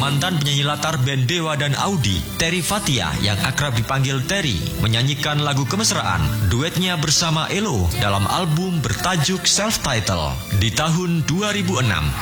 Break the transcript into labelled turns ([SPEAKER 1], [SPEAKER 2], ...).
[SPEAKER 1] mantan penyanyi latar band Dewa dan Audi, Terry Fatia yang akrab dipanggil Terry, menyanyikan lagu kemesraan duetnya bersama Elo dalam album bertajuk Self Title di tahun 2006.